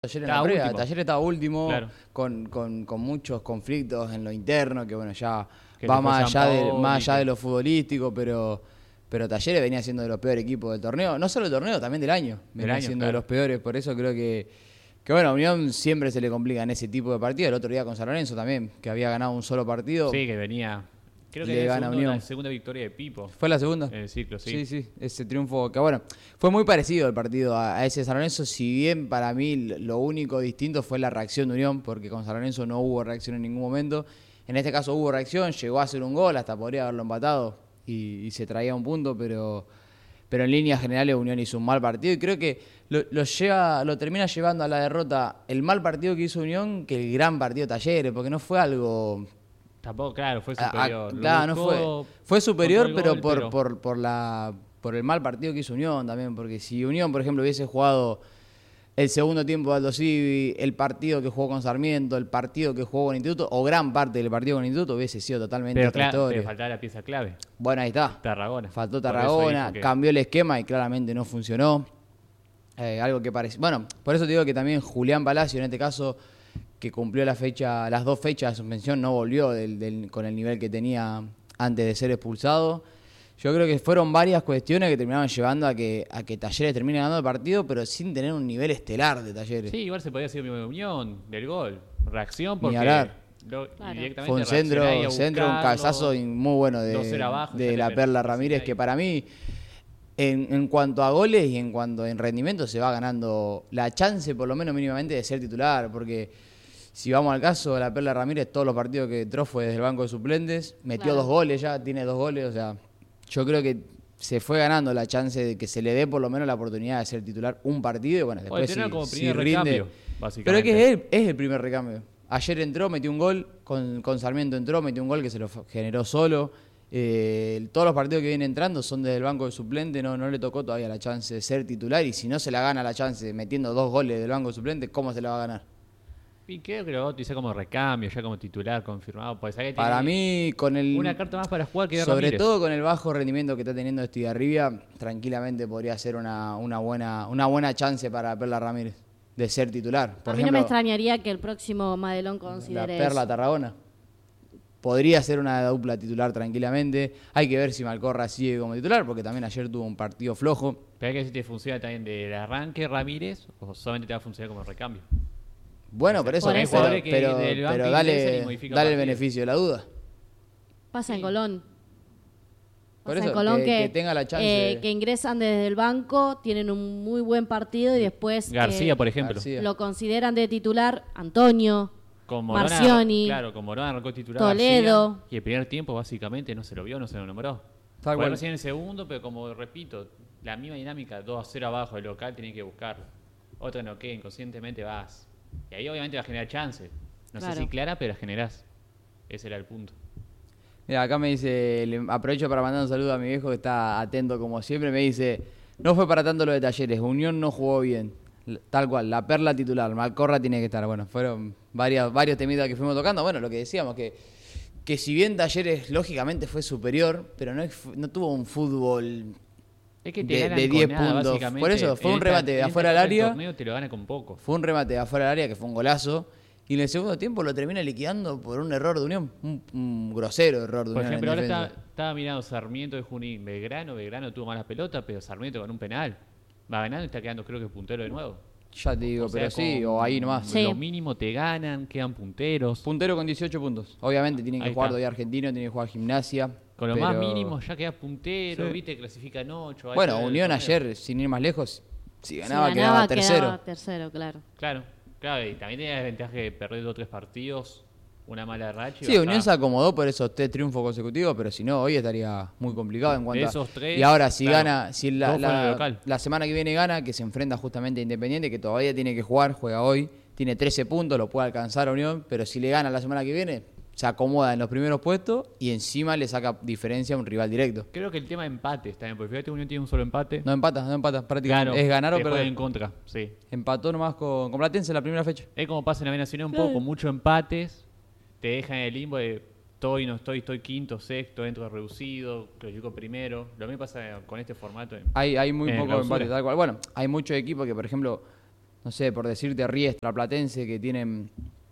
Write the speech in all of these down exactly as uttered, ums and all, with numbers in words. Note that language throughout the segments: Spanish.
Talleres en Estaba la previa. último. Talleres estaba último, Claro. con, con, con muchos conflictos en lo interno, que bueno, ya Que va se fue más allá, de, Sampaoli, más allá que- de lo futbolístico, pero, pero Talleres venía siendo de los peores equipos del torneo. No solo del torneo, también del año. Venía año, siendo de claro. los peores, por eso creo que, que bueno, a Unión siempre se le complica en ese tipo de partidos. El otro día con San Lorenzo también, que había ganado un solo partido. Sí, que venía. Creo que Le era el gana segundo- Unión. la segunda victoria de Pipo ¿Fue la segunda? en el ciclo, sí. Sí, sí, ese triunfo que bueno, fue muy parecido el partido a, a ese San Lorenzo, si bien para mí lo único distinto fue la reacción de Unión, porque con San Lorenzo no hubo reacción en ningún momento. En este caso hubo reacción, llegó a hacer un gol, hasta podría haberlo empatado y, y se traía un punto, pero, pero en líneas generales Unión hizo un mal partido y creo que lo, lo, lleva, lo termina llevando a la derrota el mal partido que hizo Unión que el gran partido de Talleres, porque no fue algo... Tampoco, claro, fue A- a- superior. Lo claro, no buscó, fue. Fue superior, controló el pero, gol, por, pero- por, por, la, por el mal partido que hizo Unión también. Porque si Unión, por ejemplo, hubiese jugado el segundo tiempo de Aldo Civi, el partido que jugó con Sarmiento, el partido que jugó con Instituto, o gran parte del partido con Instituto, hubiese sido totalmente Pero otra claro, historia. pero faltaba la pieza clave. Bueno, ahí está. Tarragona. Faltó Por eso Tarragona, dijo que- cambió el esquema y claramente no funcionó. Eh, algo que parece. Bueno, por eso te digo que también Julián Palacio, en este caso, que cumplió la fecha, las dos fechas de suspensión, no volvió del, del- con el nivel que tenía antes de ser expulsado. Yo creo que fueron varias cuestiones que terminaron llevando a que, a que Talleres termine ganando el partido, pero sin tener un nivel estelar de Talleres. Sí, igual se podía hacer mi Unión del gol. Reacción porque... hablar. lo- Claro. directamente Fue un centro, reaccioná y a centro un buscarlo. cabezazo y muy bueno de, dos cero abajo, de ya la te Perla ves, Ramírez, ahí. que para mí, en, en cuanto a goles y en cuanto en rendimiento, se va ganando la chance, por lo menos mínimamente, de ser titular, porque si vamos al caso, la Perla Ramírez, todos los partidos que entró fue desde el banco de suplentes, metió Claro. dos goles ya, tiene dos goles, o sea, yo creo que se fue ganando la chance de que se le dé por lo menos la oportunidad de ser titular un partido y bueno, O de después tener si, como si primer rinde. recambio, Pero es básicamente. que es, es el primer recambio. Ayer entró, metió un gol, con, con Sarmiento entró, metió un gol que se lo f- generó solo. Eh, todos los partidos que vienen entrando son desde el banco de suplente, no, no le tocó todavía la chance de ser titular y si no se la gana la chance metiendo dos goles del banco de suplente, ¿cómo se la va a ganar? Y creo que lo utilicé como recambio, ya como titular confirmado. Pues, ¿sabes? Para Tiene mí, con el... una carta más para jugar que de Sobre Ramírez. todo con el bajo rendimiento que está teniendo Estigarribia, tranquilamente podría ser una, una, buena, una buena chance para Perla Ramírez de ser titular. Por a mí ejemplo, no me extrañaría que el próximo Madelón la considere Perla eso. Tarragona. Podría ser una dupla titular tranquilamente. Hay que ver si Malcorra sigue como titular, porque también ayer tuvo un partido flojo. Pero hay que ver si te funciona también del arranque Ramírez o solamente te va a funcionar como recambio. Bueno, por eso, Por pero, eso. pero, Jugadores que del banco pero ingresan y dale, modifican dale el partido. beneficio de la duda. Pasa en Colón. Por Pasa eso, en Colón que- que, que tenga la chance eh, de- que ingresan desde el banco, tienen un muy buen partido y después García, eh, por ejemplo. García. lo consideran de titular Antonio, Con Morona, Marcioni, claro, con Morona arrancó titular Toledo. García, y el primer tiempo básicamente no se lo vio, no se lo nombró. Tal Fue cual. recién en el segundo, pero como repito, la misma dinámica, dos a cero abajo del local, tiene que buscarlo. Otro no, que inconscientemente vas. Y ahí obviamente va a generar chance. No Claro. sé si clara, pero la generás. Ese era el punto. Mira, acá me dice, le aprovecho para mandar un saludo a mi viejo que está atento como siempre, me dice, no fue para tanto lo de Talleres, Unión no jugó bien, L- tal cual, la Perla titular, Malcorra tiene que estar, bueno, fueron varias, varios temitas que fuimos tocando, bueno, lo que decíamos, que, que si bien Talleres lógicamente fue superior, pero no, es- no tuvo un fútbol Es que te de, ganan de con diez nada, puntos, básicamente. por eso fue En un esta- remate de en esta afuera del etapa del área, torneo te lo gana con poco. fue un remate de afuera del área que fue un golazo, y en el segundo tiempo lo termina liquidando por un error de Unión, un, un grosero error de Por Unión. ejemplo, en ahora defensa. está- estaba mirando Sarmiento de Junín, Belgrano, Belgrano tuvo malas pelotas, pero Sarmiento con un penal. Va ganando y está quedando creo que puntero de nuevo. Ya te digo, O sea, pero sí, con o ahí nomás. Sí. Lo mínimo te ganan, quedan punteros. Puntero con dieciocho puntos. Obviamente tienen que Ahí jugar está. todavía Argentino, tienen que jugar Gimnasia. Con lo pero- más mínimo ya quedas puntero, Sí. viste, clasifican ocho. hay Bueno, que ver el Unión torneo. ayer, sin ir más lejos, si Si ganaba, ganaba, quedaba tercero. quedaba tercero, claro. Claro, claro, y también tenía la desventaja de perder dos o tres partidos, una mala racha. y Sí, bajaba. Unión se acomodó por esos tres triunfos consecutivos, pero si no, hoy estaría muy complicado en cuanto De a... esos tres, y ahora, si claro, gana, si la, dos fueron de la, local. la semana que viene gana, que se enfrenta justamente a Independiente, que todavía tiene que jugar, juega hoy, tiene trece puntos, lo puede alcanzar a Unión, pero si le gana la semana que viene, se acomoda en los primeros puestos y encima le saca diferencia a un rival directo. Creo que el tema de empates también, porque fíjate, Unión tiene un solo empate. No empata, no empata, prácticamente. Claro, Es ganar o te juega perder. en contra, sí. Empató nomás con, con Platense en la primera fecha. Es como pasa en la B Nacional un poco, con muchos empates, te dejan en el limbo de estoy, no estoy, estoy quinto, sexto, dentro de reducido, clasifico primero. Lo mismo pasa con este formato. en- Hay, hay muy En poco clausura. empate, tal cual. Bueno, hay muchos equipos que, por ejemplo, no sé, por decirte, Riestra, Platense, que tienen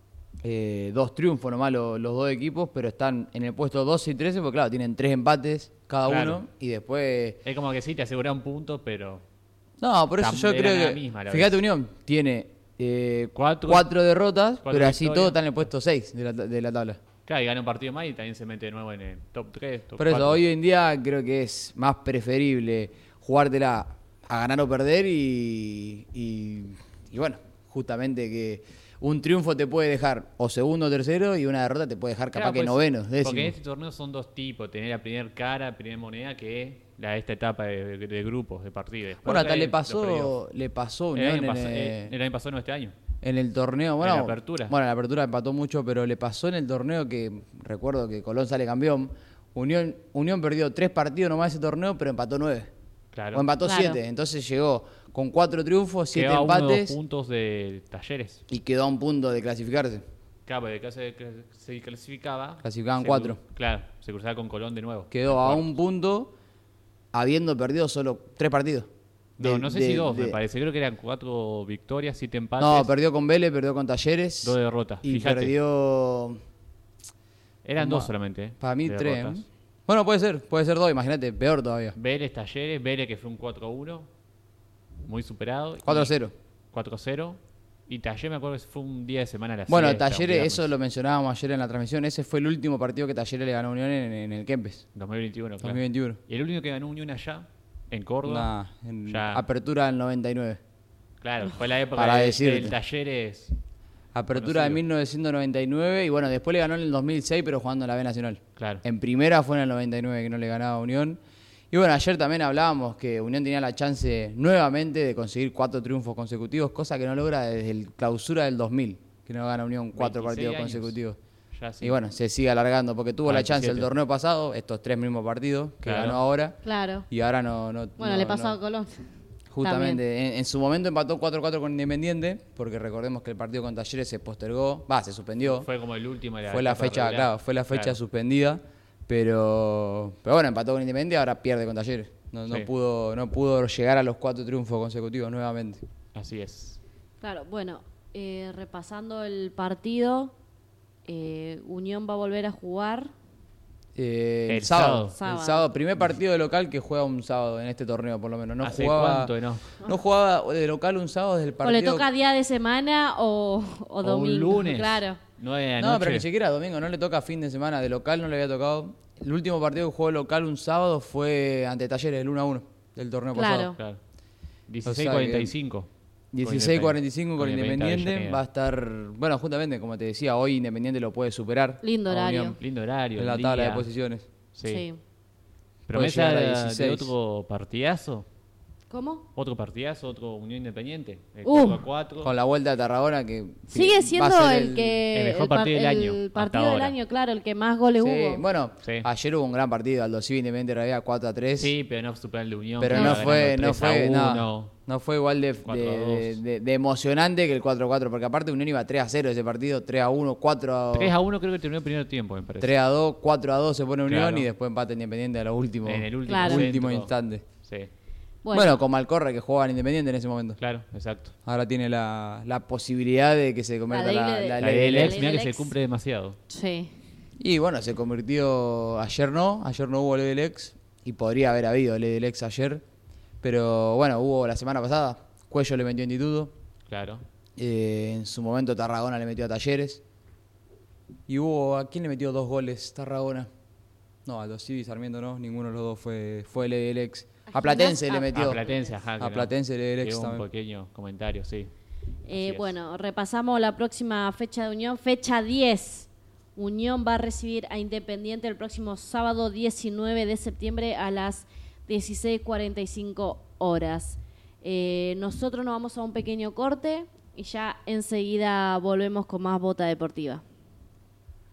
eh, dos triunfos nomás los, los dos equipos, pero están en el puesto doce y trece, porque claro, tienen tres empates cada Claro. uno, y después... Es como que sí, te asegura un punto, pero No, por eso Tam- yo era creo la que... misma, la fíjate, vez. Unión tiene eh, Cuatro- cuatro, derrotas, cuatro pero así victorias. todo está en el puesto seis de la, de la tabla. claro, y gana un partido más y también se mete de nuevo en el top tres, top Por eso, cuatro. hoy en día creo que es más preferible jugártela a ganar o perder y, y, y bueno, justamente que un triunfo te puede dejar o segundo o tercero y una derrota te puede dejar capaz Claro, que pues, noveno, décimo. Porque en este torneo son dos tipos, tener la primera cara, primera moneda, que es la, esta etapa de, de- de grupos, de partidos. Después Bueno, hasta caen le los pasó, playoffs. le pasó a El Unión año, en, pas- el, eh, el año pasado, no este año. en el torneo. Bueno, la apertura. Bueno, la apertura empató mucho, pero le pasó en el torneo que recuerdo que Colón sale campeón. Unión, Unión perdió tres partidos nomás ese torneo, pero empató nueve. Claro. O empató Claro. siete. Entonces llegó con cuatro triunfos, siete Quedó a uno o dos empates puntos de Talleres. y quedó a un punto de clasificarse. Claro, porque acá se, se clasificaba. Clasificaban se cuatro. cru- Claro, se cruzaba con Colón de nuevo. Quedó En a cuartos. un punto habiendo perdido solo tres partidos. No, De- no sé de- si dos, me de- parece. Creo que eran cuatro victorias, siete empates. No, perdió con Vélez, perdió con Talleres. Dos derrotas. Y Fíjate. perdió, Eran Ma- dos solamente. eh, para mí, de tres. derrotas. ¿eh? Bueno, puede ser, puede ser dos, imagínate, peor todavía. Vélez, Talleres, Vélez que fue un cuatro a uno. Muy superado. cuatro a y- cero. cuatro a cero. Y Talleres me acuerdo que fue un día de semana a la Bueno, siesta, un Talleres, viernes. eso lo mencionábamos ayer en la transmisión, ese fue el último partido que Talleres le ganó a Unión en, en el Kempes, dos mil veintiuno, claro. dos mil veintiuno. Y el único que ganó Unión allá, en Córdoba. Nah, en ya. apertura del noventa y nueve. Claro, fue la época Para de- decirte. del Talleres. Apertura de Conocido. mil novecientos noventa y nueve y bueno, después le ganó en el dos mil seis, pero jugando en la B Nacional. Claro. En primera fue en el noventa y nueve que no le ganaba a Unión. Y bueno, ayer también hablábamos que Unión tenía la chance nuevamente de conseguir cuatro triunfos consecutivos, cosa que no logra desde el clausura del dos mil, que no gana Unión cuatro veintiséis partidos años. consecutivos. Ya sí. Y bueno, se sigue alargando porque tuvo la chance el veintisiete. torneo pasado, estos tres mismos partidos que Claro. ganó ahora, Claro. y ahora no... no Bueno, no- le pasó no- a Colón. Justamente, en, en su momento empató cuatro cuatro con Independiente, porque recordemos que el partido con Talleres se postergó, va, se suspendió. Fue como el último de la Fue la etapa fecha, regular. claro, fue la fecha Claro. suspendida, pero pero bueno, empató con Independiente, ahora pierde con Talleres. No, no Sí. pudo no pudo llegar a los cuatro triunfos consecutivos nuevamente. Así es. Claro, bueno, eh, repasando el partido, eh, Unión va a volver a jugar. Eh, el, El sábado, sábado. el sábado, primer partido de local que juega un sábado en este torneo por lo menos. No ¿Hace jugaba cuánto que no? no jugaba de local un sábado desde el O partido. le toca día de semana o, o domingo. un lunes. Claro. nueve de la No, noche. pero ni siquiera domingo, no le toca fin de semana, de local no le había tocado. El último partido que jugó local un sábado fue ante Talleres, el uno a uno del torneo Claro. pasado. Claro. O dieciséis sea cuarenta y cinco. dieciséis cuarenta y cinco con Independiente, Avellaneda. va a estar, bueno, justamente como te decía, hoy Independiente lo puede superar. Lindo a horario. Unión Lindo horario. en la el tabla día. de posiciones. Sí. Sí. ¿Promesa llegar a de, de dieciséis. otro partidazo? ¿Cómo? ¿Otro partidazo? ¿Otro Unión Independiente? El Uh. cuatro a cuatro. Con la vuelta de Tarragona que Sigue va a siendo ser el, que el mejor par- partido del año, el hasta partido del ahora. año, claro, el que más goles Sí, hubo. bueno, Sí. ayer hubo un gran partido, Aldo Civi Independiente Rabia cuatro a tres. Sí, pero no superar el de Unión. Pero que no iba fue, ganando no tres a fue, uno. no, no fue igual de, cuatro a de, dos. de- de emocionante que el cuatro a cuatro, porque aparte Unión iba tres a cero ese partido, tres a uno, cuatro a tres a uno creo que terminó el primer tiempo, me parece. tres a dos, cuatro a dos se pone Unión Claro. y después empate Independiente a lo último, En el último, Claro. último centro. instante. Sí, Bueno, Bueno, con Malcorra que jugaba en Independiente en ese momento. claro, exacto. Ahora tiene la, la posibilidad de que se convierta ley la, de- la La ley del del ex, ex. mira que del se ex. cumple demasiado. sí. Y bueno, se convirtió, ayer no, ayer no hubo ley del ex y podría haber habido ley del ex ayer, pero bueno, hubo la semana pasada, Cuello le metió instituto, Claro. eh, en su momento Tarragona le metió a Talleres y hubo, ¿a quién le metió dos goles Tarragona? No, a los Civi Sarmiento no, ninguno de los dos fue, fue ley del ex. A Platense Ah, le a metió. A Platense, ajá. que A no. Platense le del ex Llegó un también. pequeño comentario, sí. Eh, Así es. bueno, repasamos la próxima fecha de Unión, fecha diez. Unión va a recibir a Independiente el próximo sábado diecinueve de septiembre a las dieciséis cuarenta y cinco horas. Eh, nosotros nos vamos a un pequeño corte y ya enseguida volvemos con más Bota Deportiva.